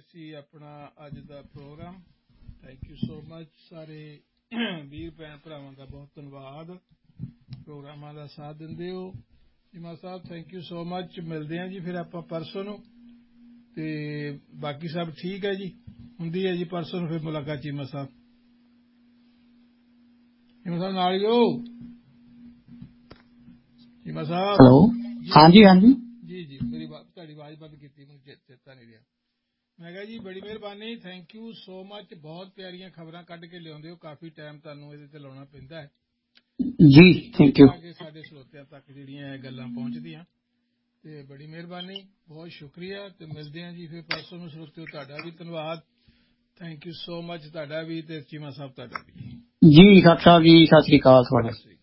ਸੀ ਆਪਣਾ ਅੱਜ ਦਾ programme. Thank you so much ਸਾਰੇ ਵੀਰ ਭੈਣ ਭਰਾਵਾਂ ਦਾ ਬਹੁਤ ਧੰਨਵਾਦ, ਪ੍ਰੋਗਰਾਮਾਂ ਦਾ ਸਾਥ ਦਿੰਦੇ ਹੋ। ਚੀਮਾ ਸਾਹਿਬ ਥੈਂਕ ਯੂ ਸੋ ਮਚ। ਮਿਲਦੇ ਹਾਂ ਜੀ ਫਿਰ ਆਪਾਂ ਪਰਸੋਂ ਨੂੰ, ਅਤੇ ਬਾਕੀ ਸਭ ਠੀਕ ਹੈ ਜੀ, ਹੁੰਦੀ ਹੈ ਜੀ ਪਰਸੋਂ ਨੂੰ ਫਿਰ ਮੁਲਾਕਾਤ। ਚੀਮਾ ਸਾਹਿਬ ਨਾਲ ਹੀ ਹੋ। ਚੀਮਾ ਸਾਹਿਬ ਹਾਂਜੀ ਹਾਂਜੀ ਜੀ ਜੀ, ਮੇਰੀ ਤੁਹਾਡੀ ਆਵਾਜ਼ ਬੰਦ ਕੀਤੀ, ਮੈਨੂੰ ਚੇਤਾ ਨਹੀਂ ਰਿਹਾ। ਮੈਂ ਕਿਹਾ ਜੀ ਬੜੀ ਮਿਹਰਬਾਨੀ, ਥੈਂਕ ਯੂ ਸੋ ਮਚ। ਬਹੁਤ ਪਿਆਰੀਆਂ ਖਬਰਾਂ ਕੱਢ ਕੇ ਲਿਆਉਂਦੇ ਹੋ, ਕਾਫੀ ਟਾਈਮ ਤੁਹਾਨੂੰ ਇਹਦੇ ਤੇ ਲਾਉਣਾ ਪੈਂਦਾ ਹੈ ਜੀ, ਥੈਂਕ ਯੂ। ਕਿ ਸਾਡੇ ਸਰੋਤਿਆਂ ਤੱਕ ਜਿਹੜੀਆਂ ਇਹ ਗੱਲਾਂ ਪਹੁੰਚਦੀਆਂ, ਤੇ ਬੜੀ ਮਿਹਰਬਾਨੀ, ਬਹੁਤ ਸ਼ੁਕਰੀਆ। ਤੇ ਮਿਲਦੇ ਹਾਂ ਜੀ ਫਿਰ ਪਰਸੋਂ ਨੂੰ ਸਰੋਤਿਓ। ਤੁਹਾਡਾ ਵੀ ਧੰਨਵਾਦ, ਥੈਂਕ ਯੂ ਸੋ ਮਚ, ਤੁਹਾਡਾ ਵੀ, ਤੇ ਚੀਮਾ ਸਾਹਿਬ ਤੁਹਾਡਾ ਵੀ ਜੀ। ਡਾਕਟਰ ਸਾਹਿਬ ਜੀ, ਸਤਿ ਸ੍ਰੀ ਅਕਾਲ ਤੁਹਾਡਾ।